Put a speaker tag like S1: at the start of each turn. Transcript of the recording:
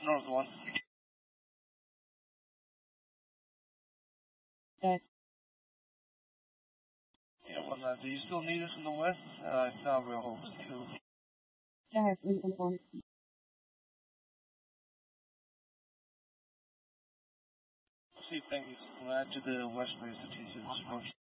S1: North 1.
S2: Okay.
S1: Yeah, 190. Do you still need us in the west? Now we're home too.
S2: Yes, on.
S1: See, thank you. We'll add to the west base to teach you this function.